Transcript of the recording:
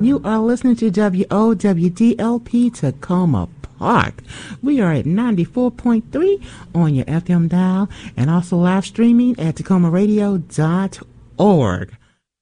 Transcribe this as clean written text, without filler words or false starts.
You are listening to WOWDLP Tacoma Park. We are at 94.3 on your FM dial and also live streaming at tacomaradio.org.